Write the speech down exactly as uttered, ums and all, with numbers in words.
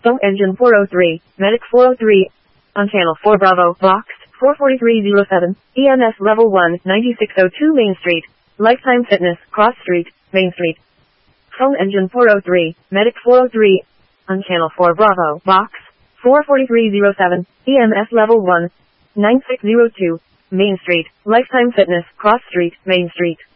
Phone engine four oh three, Medic four oh three. On channel four Bravo, box four four three zero seven, E M S level one, ninety-six oh two Main Street. Lifetime Fitness, Cross Street, Main Street. Phone engine four oh three, Medic four oh three. On channel four Bravo, box four four three zero seven, E M S level one, nine six oh two, Main Street. Lifetime Fitness, Cross Street, Main Street.